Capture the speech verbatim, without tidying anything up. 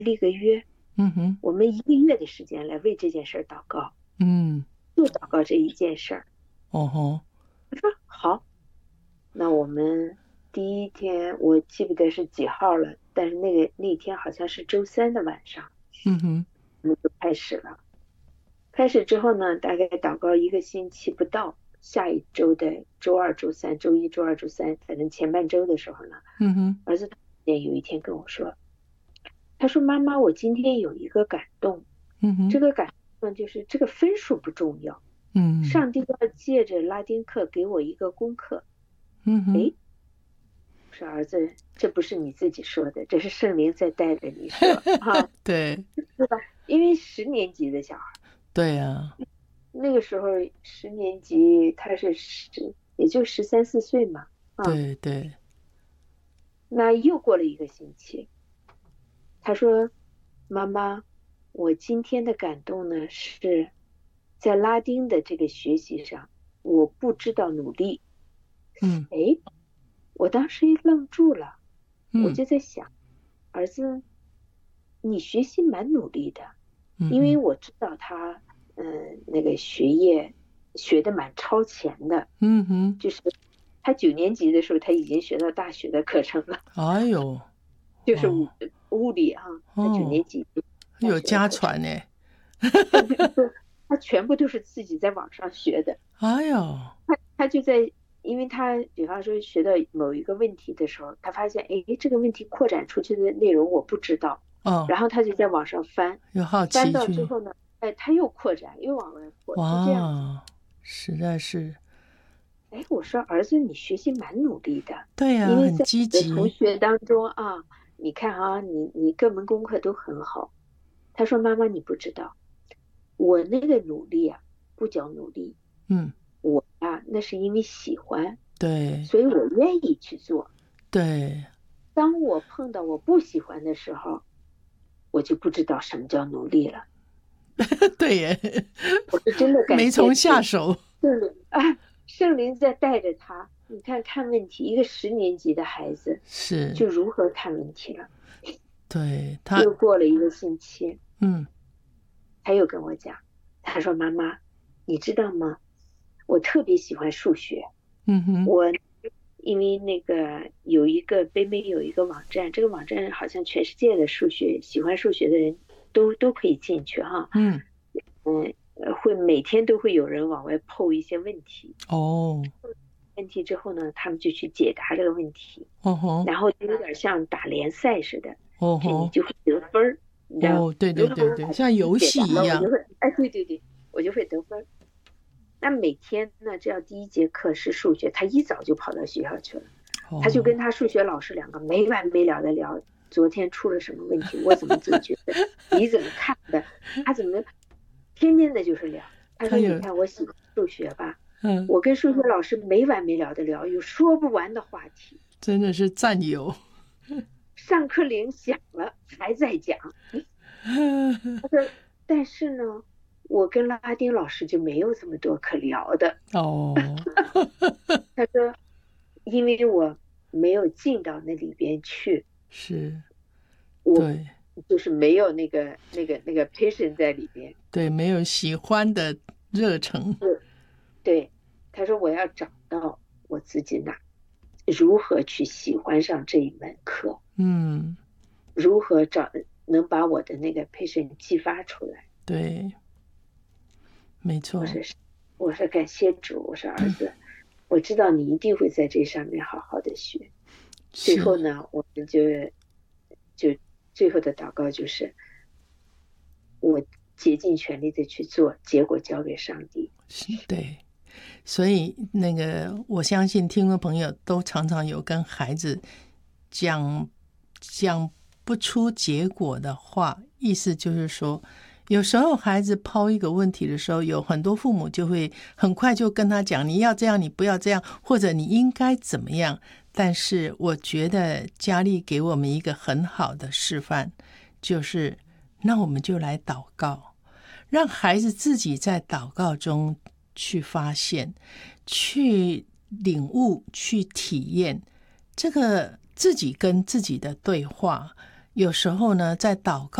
立个约， 嗯哼， 我们一个月的时间来为这件事儿祷告， 嗯， 就祷告这一件事儿。 哦吼， 他说好，那我们第一天我记不得是几号了，但是那个那天好像是周三的晚上， 嗯哼， 我们就开始了。开始之后呢，大概祷告一个星期不到，下一周的周二、周三、周一、周二、周三，反正前半周的时候呢， 嗯哼， 儿子有一天跟我说，他说妈妈，我今天有一个感动， 嗯哼， 这个感动就是这个分数不重要， 嗯上帝要借着拉丁课给我一个功课。 嗯哼， 诶，说儿子，这不是你自己说的，这是圣灵在带着你说哈， 对对吧？因为十年级的小孩， 对啊， 那个时候十年级他是十，也就十三四岁嘛，啊， 对对， 那又过了一个星期，他说：“妈妈，我今天的感动呢，是在拉丁的这个学习上，我不知道努力。” 嗯哎，我当时一愣住了，我嗯就在想，儿子，你学习蛮努力的，因为嗯哼， 我知道他，嗯，那个学业学的蛮超前的， 嗯哼， 就是他九年级的时候，他已经学到大学的课程了， 哎呦， 就是物哦物理啊，他九哦， 年级大有家学的课程。 传呢， 他就说他全部都是自己在网上学的， 哎呦， 他他就在，因为他比方说学到某一个问题的时候，他发现哎这个问题扩展出去的内容我不知道， 哦， 然后他就在网上翻， 有好翻到之奇去， 后呢，哎他又扩展又往外扩，就这样子。 哇，实在是， 哎，我说儿子你学习蛮努力的， 对呀、 因为在很积你的同极， 学当中啊，你看啊你你各门功课都很好。他说妈妈你不知道，我那个努力啊不叫努力。 嗯， 我啊，那是因为喜欢， 对所以我愿意去做。 对， 当我碰到我不喜欢的时候，我就不知道什么叫努力了。 对耶， 我是真的感没从下谢主， 手， 圣灵啊，圣灵在带着他。你看看问题，一个十年级的孩子是， 就如何看问题了。 对他， 又过了一个星期， 嗯他又跟我讲，他说：“妈妈，你知道吗？我特别喜欢数学。 嗯哼， 我因为那个有一个北美有一个网站，这个网站好像全世界的数学喜欢数学的人都都可以进去哈。 嗯， 嗯，呃会每天都会有人往外 po 一些问题， 哦， 问题之后呢，他们就去解答这个问题， 哦吼， 然后就有点像打联赛似的， 哦吼， 就你就会得分儿，你知道， 哦，对如果对对对， 我把题像游解答了，我就戏一样， 会，哎，对对对，我就会得分儿。那每天呢，只要第一节课是数学，他一早就跑到学校去了，他就哦， 跟他数学老师两个没完没了的聊，昨天出了什么问题，我怎么解决的，你怎么看的，他怎么天天的就是聊。他说：“你他有， 看我喜欢数学吧， 嗯， 我跟数学老师没完没了的聊，有说不完的话题。 真的是战友， 上课铃响了还在讲。”他说：“但是呢，我跟拉丁老师就没有这么多可聊的。” 哦， 他说：“因为我没有进到那里边去， 是， 我对就是没有那个那个那个 passion 在里边。 对，没有喜欢的热忱， 对，他说我要找到我自己哪，如何去喜欢上这一门课， 嗯， 如何找能把我的那个 passion 激发出来。” 对，没错， 我说是，我说感谢主，我说儿子，我知道你一定会在这上面好好的学。最后是， 呢，我们就就最后的祷告就是，我竭尽全力的去做，结果交给上帝。 对。所以，那个我相信听众朋友都常常有跟孩子讲讲不出结果的话，意思就是说，有时候孩子抛一个问题的时候，有很多父母就会很快就跟他讲，你要这样，你不要这样，或者你应该怎么样。但是我觉得佳丽给我们一个很好的示范，就是那我们就来祷告，让孩子自己在祷告中去发现、去领悟、去体验这个自己跟自己的对话。 有时候呢，在祷告